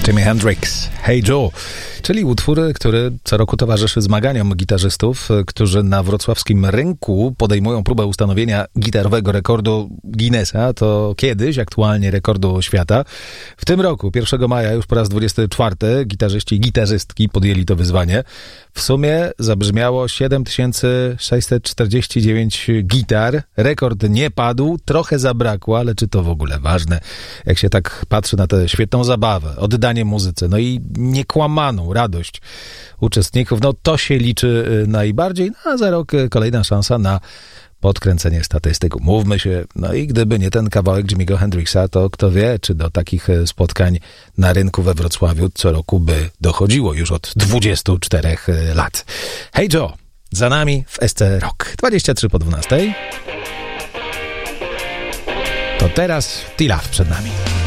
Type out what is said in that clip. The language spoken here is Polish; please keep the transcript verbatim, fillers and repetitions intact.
Jimi Hendrix, Hey Joe, czyli utwór, który co roku towarzyszy zmaganiom gitarzystów, którzy na wrocławskim rynku podejmują próbę ustanowienia gitarowego rekordu Guinnessa, to kiedyś aktualnie rekordu świata. W tym roku, pierwszego maja, już po raz dwudziesty czwarty, gitarzyści i gitarzystki podjęli to wyzwanie. W sumie zabrzmiało siedem tysięcy sześćset czterdzieści dziewięć gitar. Rekord nie padł, trochę zabrakło, ale czy to w ogóle ważne? Jak się tak patrzy na tę świetną zabawę, oddanie muzyce, no i niekłamaną radość uczestników, no to się liczy najbardziej, no a za rok kolejna szansa na podkręcenie statystyk. Mówmy się, no i gdyby nie ten kawałek Jimmy'ego Hendrixa, to kto wie, czy do takich spotkań na rynku we Wrocławiu co roku by dochodziło już od dwudziestu czterech lat. Hey Joe, za nami w S C Rock. dwadzieścia trzy po dwunastej. To teraz T-Love przed nami.